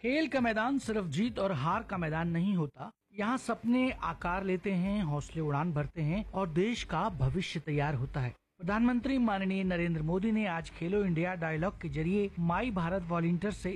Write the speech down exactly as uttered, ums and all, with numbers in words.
खेल का मैदान सिर्फ जीत और हार का मैदान नहीं होता। यहाँ सपने आकार लेते हैं, हौसले उड़ान भरते हैं और देश का भविष्य तैयार होता है। प्रधानमंत्री माननीय नरेंद्र मोदी ने आज खेलो इंडिया डायलॉग के जरिए माई भारत वॉलंटियर से